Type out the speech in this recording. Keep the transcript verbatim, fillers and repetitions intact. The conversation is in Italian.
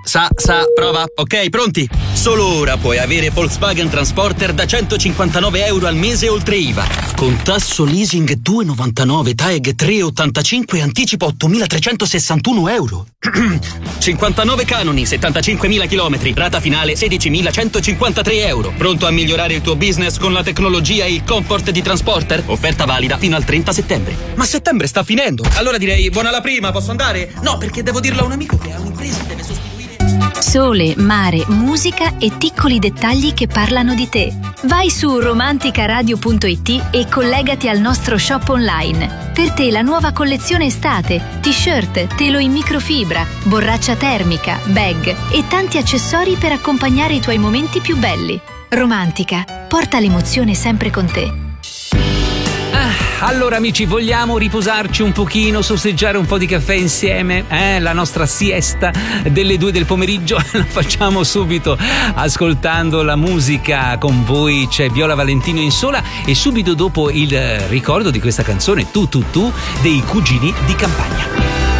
Sa, sa, prova. Ok, pronti? Solo ora puoi avere Volkswagen Transporter da centocinquantanove euro al mese oltre I V A. Con tasso leasing due virgola novantanove, TAEG tre virgola ottantacinque e anticipo ottomilatrecentosessantuno euro. cinquantanove canoni, settantacinquemila chilometri, rata finale sedicimilacentocinquantatré euro. Pronto a migliorare il tuo business con la tecnologia e il comfort di Transporter? Offerta valida fino al trenta settembre. Ma settembre sta finendo. Allora direi buona la prima, posso andare? No, perché devo dirlo a un amico che ha un'impresa e deve sostituire. Sole, mare, musica e piccoli dettagli che parlano di te. Vai su romanticaradio punto it e collegati al nostro shop online. Per te la nuova collezione estate, t-shirt, telo in microfibra, borraccia termica, bag e tanti accessori per accompagnare i tuoi momenti più belli. Romantica, porta l'emozione sempre con te. Allora amici, vogliamo riposarci un pochino, sorseggiare un po' di caffè insieme, eh? La nostra siesta delle due del pomeriggio la facciamo subito ascoltando la musica. Con voi c'è Viola Valentino in Sola e subito dopo il ricordo di questa canzone Tu Tu Tu dei Cugini di Campagna.